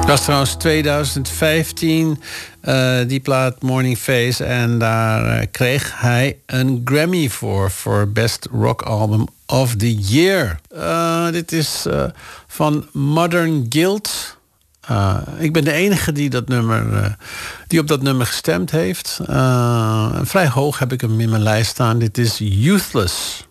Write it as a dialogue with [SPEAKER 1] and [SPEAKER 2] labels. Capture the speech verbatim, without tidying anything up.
[SPEAKER 1] was trouwens twintig vijftien, uh, die plaat Morning Face. En daar uh, kreeg hij een Grammy voor. Voor Best Rock Album of the Year. Uh, dit is uh, van Modern Guild. Uh, ik ben de enige die, dat nummer, uh, die op dat nummer gestemd heeft. Uh, vrij hoog heb ik hem in mijn lijst staan. Dit is Youthless.